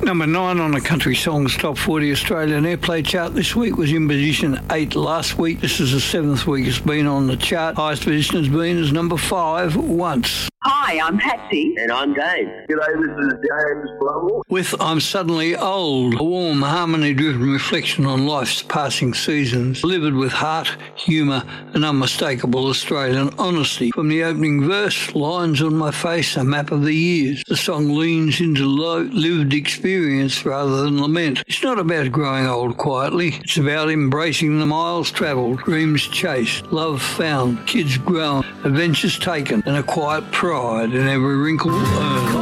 Number 9 on the Country Songs Top 40 Australian Airplay chart this week was in position 8 last week. This is the 7th week it's been on the chart. Highest position has been as number 5 once. Hi, I'm Patsy. And I'm Dave. G'day, this is James Blundell. With I'm Suddenly Old, a warm, harmony-driven reflection on life's passing seasons, delivered with heart, humour and unmistakable Australian honesty. From the opening verse, lines on my face, a map of the years. The song leans into lived experience rather than lament. It's not about growing old quietly. It's about embracing the miles travelled, dreams chased, love found, kids grown, adventures taken, and a quiet pride in every wrinkle earned.